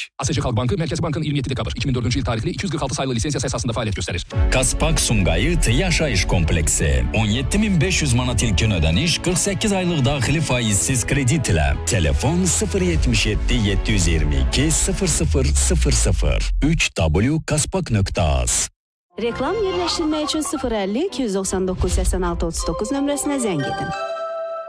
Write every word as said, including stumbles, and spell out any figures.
imiş. Asyacık Halk Bankı, Merkez Bank'ın yirmi yedi dekabr iki bin dördüncü yıl tarihli iki yüz kırk altı sayılı lisensiyası esasında faaliyet gösterir. Kaspak Sumqayıt yaşayış kompleksi. on yetti min beş yüz manat ilkin ödeniş, qırx səkkiz aylıq daxili faizsiz kredit ilə. Telefon sıfır yetmiş yetti yetti yüz iyirmi iki sıfır sıfır sıfır sıfır üç w kaspak nöqtə az. Reklam yerləşdirmək üçün sıfır əlli iki yüz doxsan doqquz səksən altı otuz doqquz nömrəsinə zəng edin.